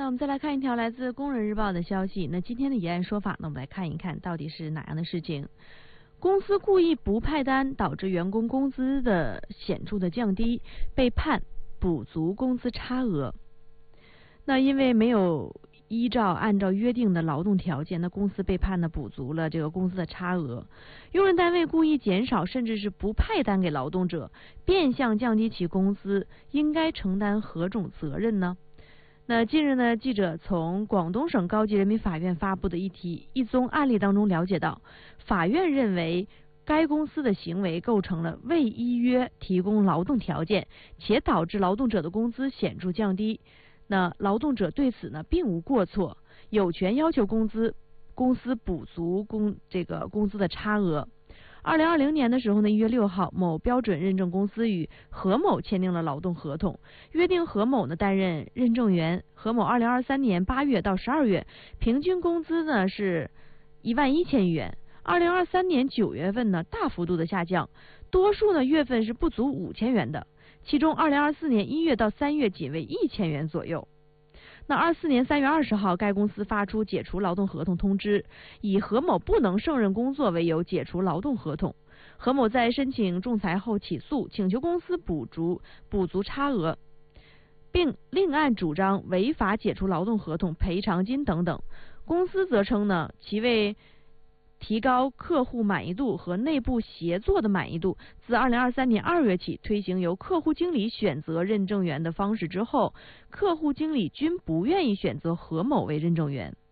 我们再来看一条来自《工人日报》的消息。那今天的疑案说法呢，我们来看一看到底是哪样的事情。公司故意不派单，导致员工工资的显著的降低，被判补足工资差额。那因为没有按照约定的劳动条件，那公司被判呢补足了这个工资的差额。用人单位故意减少甚至是不派单给劳动者，变相降低其工资，应该承担何种责任呢？那近日呢，记者从广东省高级人民法院发布的一宗案例当中了解到，法院认为该公司的行为构成了未依约提供劳动条件，且导致劳动者的工资显著降低。那劳动者对此呢并无过错，有权要求公司补足工资的差额。2020年的时候呢，1月6号，某标准认证公司与何某签订了劳动合同，约定何某呢担任认证员。何某2023年8月到12月平均工资呢是11000余元。2023年9月份呢大幅度的下降，多数呢月份是不足5000元的，其中2024年1月到3月仅为1000元左右。那24年3月20号，该公司发出解除劳动合同通知，以何某不能胜任工作为由解除劳动合同。何某在申请仲裁后起诉，请求公司补足差额，并另案主张违法解除劳动合同、赔偿金等等。公司则称呢，其为提高客户满意度和内部协作的满意度，自2023年2月起推行由客户经理选择认证员的方式之后，客户经理均不愿意选择何某为认证员。